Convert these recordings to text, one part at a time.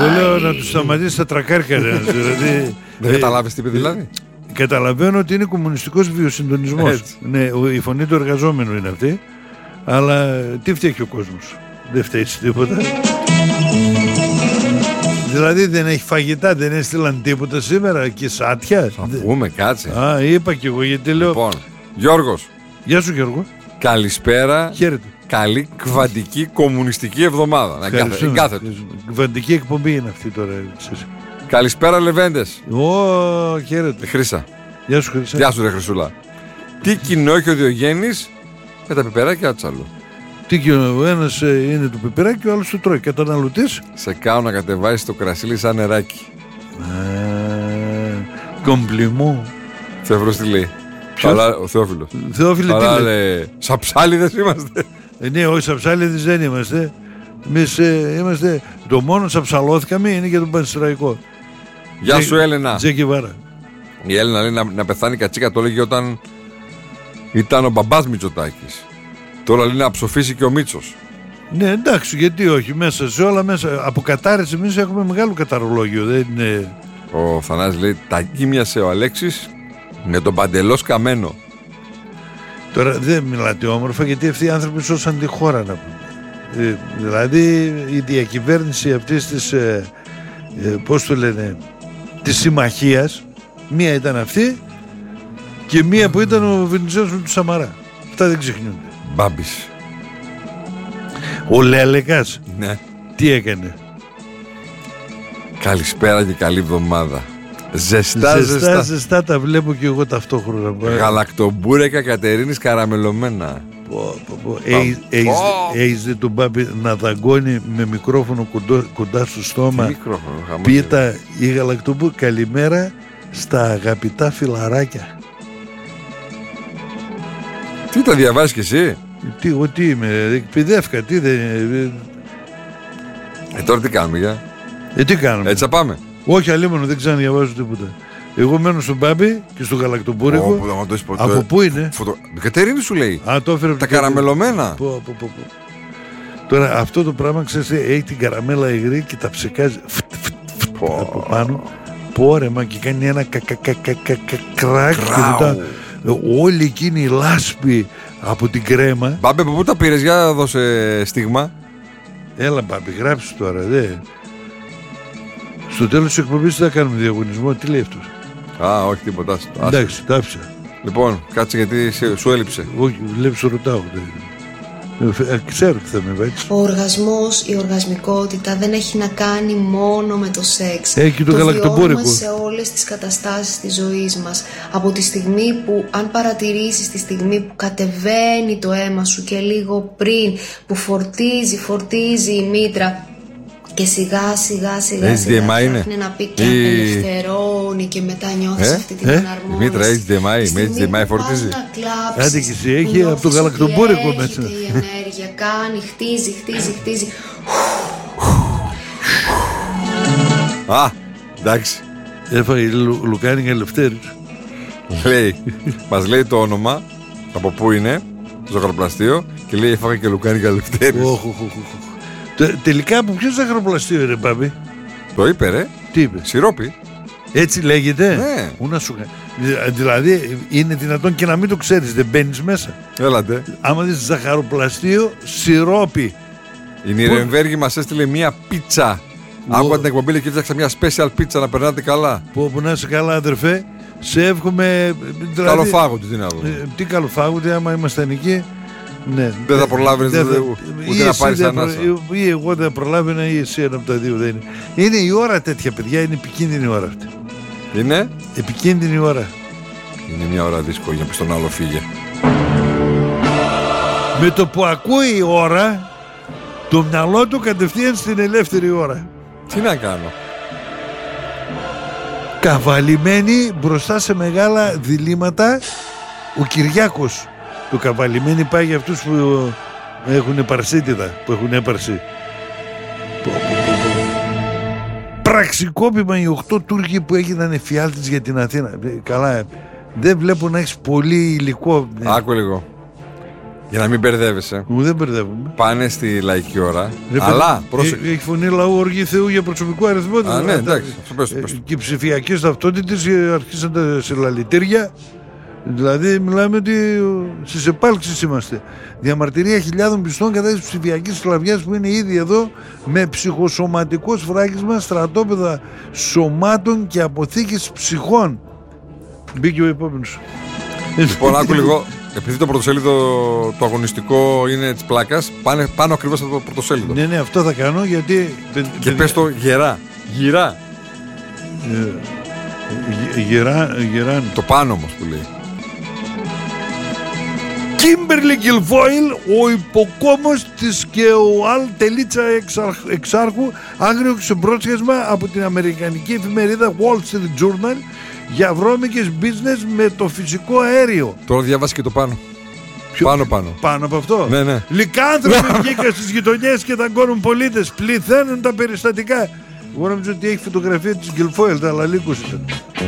λέω να τους σταματήσει τα τρακάρια. Δηλαδή, δεν καταλάβεις τι είπε δηλαδή. Καταλαβαίνω ότι είναι κομμουνιστικός βιοσυντονισμός. Ναι, η φωνή του εργαζόμενου είναι αυτή. Αλλά τι φταίει ο κόσμος? Δεν φταίει τίποτα. Δηλαδή δεν έχει φαγητά, δεν έστειλαν τίποτα σήμερα και σάτια. Θα πούμε, κάτσε. Είπα κι εγώ γιατί λέω. Λοιπόν, Γιώργος. Γεια σου Γιώργο. Καλησπέρα. Χαίρετε. Καλή κβαντική κομμουνιστική εβδομάδα. Κβαντική εκπομπή είναι αυτή τώρα. Καλησπέρα Λεβέντες. Χαίρετε. Χρύσα. Γεια σου Χρύσα. Γεια σου ρε Χρυσούλα. Τι κοινό έχει ο Διογέννης με τα πιπεράκια του άλλου? Τι κοινό? Ο ένας είναι το πιπεράκι και ο άλλος το τρώει. Καταναλωτής. Σε κάνω να κατεβάσεις το κρασίλι σαν νεράκι. Κομπλιμό. Θεόφιλος τι λέει? Ο Θεόφιλος. Θεόφιλε τι λέει? Σαψάλιδες είμαστε. Ναι, όχι σαψάλιδες δεν είμαστε. Εμείς είμαστε. Το μόνο σαψαλώθηκαμε είναι για τον Πανσεραϊκό. Γεια σου Έλενα. Τζέκι Βάρα. Η Έλενα λέει να πεθάνει κατσίκα, το έλεγε όταν ήταν ο μπαμπάς Μητσοτάκης. Τώρα λέει να ψοφήσει και ο Μίτσος. Ναι, εντάξει, γιατί όχι, μέσα σε όλα μέσα. Από κατάρρες εμείς έχουμε μεγάλο καταρολόγιο. Δεν είναι... Ο Θανάσης λέει τα κοίμιασε ο Αλέξης με τον Παντελός Καμένο. Τώρα δεν μιλάτε όμορφα, γιατί αυτοί οι άνθρωποι σώσαν τη χώρα, να πούμε. Δηλαδή η διακυβέρνηση αυτής της πώς το λένε, της συμμαχίας, μία ήταν αυτή και μία που ήταν ο Βενιζέλος με του Σαμαρά. Αυτά δεν ξεχνιούνται. Μπάμπης. Ο Λέλεκας. Ναι. Τι έκανε? Καλησπέρα και καλή εβδομάδα. Ζεστά τα βλέπω και εγώ ταυτόχρονα. Γαλακτομπούρεκα Κατερίνης καραμελωμένα. Έχεις δει τον Μπάμπη να δαγκώνει με μικρόφωνο κοντά στο στόμα? Πίτα η γαλακτομπούρεκα. Καλημέρα στα αγαπητά φιλαράκια. Τι τα διαβάζεις κι εσύ? Τι είμαι, εκπαιδεύκα, τι δεν... Τώρα τι κάνουμε, για? Τι κάνουμε? Έτσι θα πάμε. Όχι, αλίμονο, δεν ξαναδιαβάζω τίποτα. Εγώ μένω στον Μπάμπη και στο γαλακτομπούρικο. Από πού είναι? Η Κατερίνη σου λέει. Το έφερε τα καραμελωμένα. Τώρα αυτό το πράγμα, ξέρεις, έχει την καραμέλα υγρή και τα ψεκάζει από πάνω. Πόρεμα και κάνει ένα κράκ και μετά όλη εκείνη η λάσπη από την κρέμα. Μπάμπη, από πού τα πήρες? Για δώσε στίγμα. Έλα Μπάμπη, γράψει τώρα, δε. Στο τέλος της εκπομπής θα κάνουμε διαγωνισμό. Τι λέει αυτός? Όχι τίποτα. Εντάξει, τα άφησα. Λοιπόν, κάτσε γιατί σου έλειψε. Όχι, βλέπεις, ρωτάω. Ξέρω τι θα με βάζει. Ο οργασμός, η οργασμικότητα δεν έχει να κάνει μόνο με το σεξ. Έχει το γαλακτομπούρικο. Σε όλες τις καταστάσεις της ζωής μας. Από τη στιγμή που, αν παρατηρήσεις τη στιγμή που κατεβαίνει το αίμα σου και λίγο πριν, που φορτίζει η μήτρα και σιγά σιγά φτιάχνει να πει και απελευθερώνει και μετά νιώθεις αυτή την εναρμόνιση. Η μήτρα HDMI, με HDMI φορτίζει. Άντε και εσύ, έχει από το γαλακτομπούρικο μέσα. Η ενέργεια κάνει, χτίζει. Εντάξει. Έφαγε Λουκάνικα Ελευθέρης. Μας λέει το όνομα, από πού είναι, ζωγραφοπλαστείο, και λέει έφαγε και Λουκάνικα Ελευθέρης. Τελικά από ποιο ζαχαροπλαστείο είναι, Μπάμπη? Το είπε, ρε. Τι είπε? Σιρόπι. Έτσι λέγεται? Ναι. Δηλαδή είναι δυνατόν και να μην το ξέρεις? Δεν μπαίνεις μέσα? Έλατε. Άμα δεις ζαχαροπλαστείο, σιρόπι. Η Νιρεμβέργη μας έστειλε μία πίτσα. Άκουγα την εκπομπή και έφτιαξα μια special πίτσα να περνάτε καλά. Που να είσαι καλά, αδερφέ. Σε εύχομαι. Δηλαδή, καλοφάγονται, τι να δω. Τι καλοφάγονται, άμα είμαστε εκεί. Ναι. Δεν θα προλάβεις ούτε να πάρεις ανάσα. Ή εγώ δεν προλάβαινα ή εσύ, ένα από τα δύο δεν είναι. Είναι η ώρα τέτοια, παιδιά, είναι επικίνδυνη η ώρα αυτή. Είναι επικίνδυνη η ώρα. Είναι μια ώρα δύσκολη να πεις τον άλλο φύγε. Με το που ακούει η ώρα, το μυαλό του κατευθείαν στην ελεύθερη ώρα. Τι να κάνω? Καβαλημένοι μπροστά σε μεγάλα διλήμματα. Ο Κυριάκος. Το καβαλημένοι πάει για αυτούς που έχουν παρσίτιδα, που έχουν έπαρση. Πραξικόπημα οι 8 Τούρκοι που έγιναν εφιάλτες για την Αθήνα. Καλά, δεν βλέπω να έχεις πολύ υλικό. Άκου λίγο. Για να μην μπερδεύεσαι. Δεν μπερδεύομαι. Πάνε στη λαϊκή ώρα. Αλλά έχει φωνή λαού οργή Θεού για προσωπικό αριθμό. Ναι, εντάξει. Και οι ψηφιακές ταυτότητες αρχίσαν τα συλλαλητήρια. Δηλαδή, μιλάμε ότι στις επάλξεις είμαστε. Διαμαρτυρία χιλιάδων πιστών κατά της ψηφιακής σκλαβιάς που είναι ήδη εδώ, με ψυχοσωματικό σφράγισμα, στρατόπεδα σωμάτων και αποθήκες ψυχών. Μπήκε ο επόμενος. Λοιπόν, άκου λίγο. Επειδή το πρωτοσέλιδο το αγωνιστικό είναι της πλάκας, πάνε πάνω ακριβώς από το πρωτοσέλιδο. Ναι, αυτό θα κάνω γιατί. Και πες το γερά. Γυρά. Γεράν. Το πάνω όμως που λέει. Κίμπερλι Γκιλφόιλ, ο υποκόμος της και ο Αλ Τελίτσα εξάρχου, άγριο πρόσχεσμα από την αμερικανική εφημερίδα Wall Street Journal για βρώμικες business με το φυσικό αέριο. Τώρα διάβασε και το πάνω. Πάνω. Πάνω από αυτό. Ναι. Λυκάνθρωποι βγήκαν στις γειτονιές και δαγκώνουν πολίτες. Πληθαίνουν τα περιστατικά. Εγώ νομίζω ότι έχει φωτογραφία της Γκιλφόιλ, τα λαλίκους ήταν.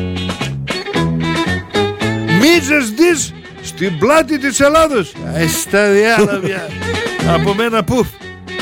Μίζες της στην πλάτη της Ελλάδος. Στα διάλαβια. Από μένα πουφ.